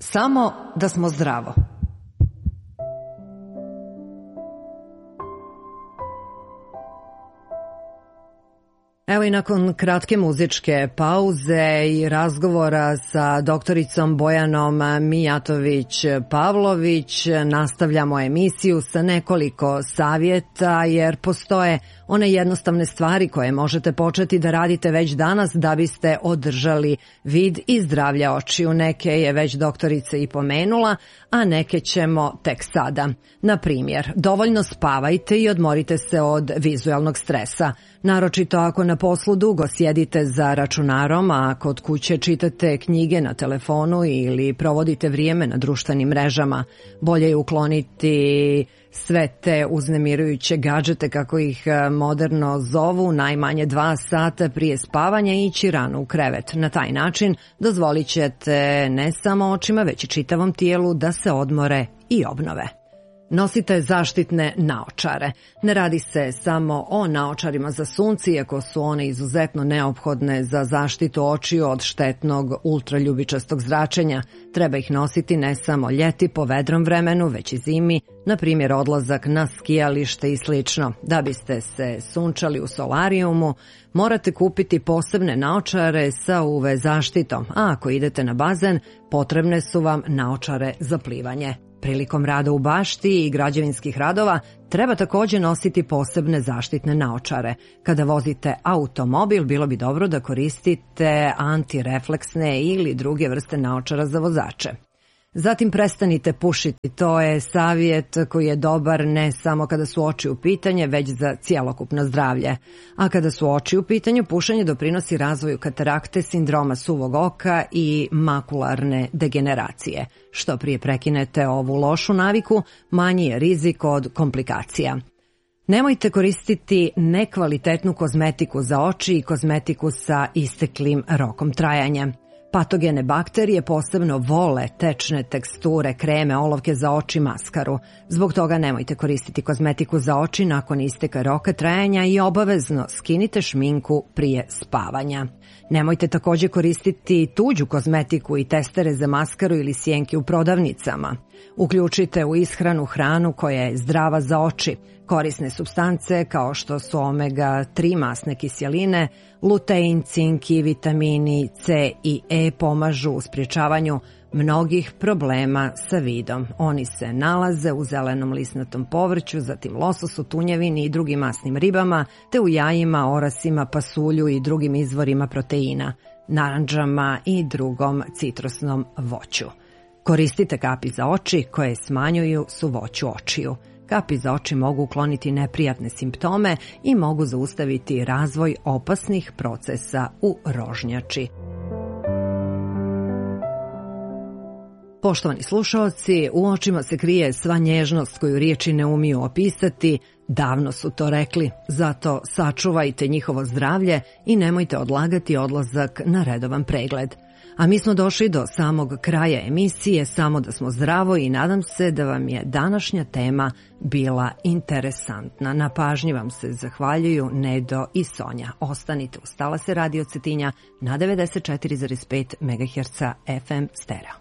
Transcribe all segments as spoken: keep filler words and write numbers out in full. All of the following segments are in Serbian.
Samo da smo zdravo. Evo i nakon kratke muzičke pauze i razgovora sa doktoricom Bojanom Mijatović-Pavlović nastavljamo emisiju sa nekoliko savjeta, jer postoje one jednostavne stvari koje možete početi da radite već danas da biste održali vid i zdravlje očiju. Neke je već doktorica i pomenula, a neke ćemo tek sada. Na primjer, dovoljno spavajte i odmorite se od vizualnog stresa. Naročito ako na poslu dugo sjedite za računarom, a kod kuće čitate knjige na telefonu ili provodite vrijeme na društvenim mrežama. Bolje je ukloniti sve te uznemirujuće gadžete, kako ih moderno zovu, najmanje dva sata prije spavanja i ići rano u krevet. Na taj način dozvolit ćete ne samo očima, već i čitavom tijelu da se odmore i obnove. Nosite zaštitne naočare. Ne radi se samo o naočarima za sunce, iako su one izuzetno neophodne za zaštitu očiju od štetnog ultraljubičastog zračenja. Treba ih nositi ne samo ljeti po vedrom vremenu, već i zimi, na primjer odlazak na skijalište i slično. Da biste se sunčali u solarijumu, morate kupiti posebne naočare sa U V zaštitom, a ako idete na bazen, potrebne su vam naočare za plivanje. Prilikom rada u bašti i građevinskih radova treba također nositi posebne zaštitne naočare. Kada vozite automobil, bilo bi dobro da koristite antirefleksne ili druge vrste naočara za vozače. Zatim prestanite pušiti, to je savjet koji je dobar ne samo kada su oči u pitanju, već za cjelokupno zdravlje. A kada su oči u pitanju, pušenje doprinosi razvoju katarakte, sindroma suvog oka i makularne degeneracije. Što prije prekinete ovu lošu naviku, manji je rizik od komplikacija. Nemojte koristiti nekvalitetnu kozmetiku za oči i kozmetiku sa isteklim rokom trajanja. Patogene bakterije posebno vole tečne teksture, kreme, olovke za oči, maskaru. Zbog toga nemojte koristiti kozmetiku za oči nakon isteka roka trajanja i obavezno skinite šminku prije spavanja. Nemojte također koristiti tuđu kozmetiku i testere za maskaru ili sjenke u prodavnicama. Uključite u ishranu hranu koja je zdrava za oči. Korisne supstance kao što su omega tri masne kiseline, lutein, cink i vitamini C i E pomažu u sprječavanju mnogih problema sa vidom. Oni se nalaze u zelenom lisnatom povrću, zatim lososu, tunjevini i drugim masnim ribama, te u jajima, orasima, pasulju i drugim izvorima proteina, narandžama i drugom citrusnom voću. Koristite kapi za oči koje smanjuju suvoću očiju. Kapi za oči mogu ukloniti neprijatne simptome i mogu zaustaviti razvoj opasnih procesa u rožnjači. Poštovani slušaoci, u očima se krije sva nježnost koju riječi ne umiju opisati. Davno su to rekli, zato sačuvajte njihovo zdravlje i nemojte odlagati odlazak na redovan pregled. A mi smo došli do samog kraja emisije, samo da smo zdravo, i nadam se da vam je današnja tema bila interesantna. Na pažnji vam se zahvaljuju Nedo i Sonja. Ostanite uz Talase Radio Cetinja na devedeset četiri zarez pet megaherca F M stereo.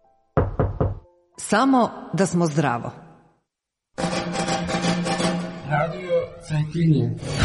Samo da smo zdravo. Radio Cetinje.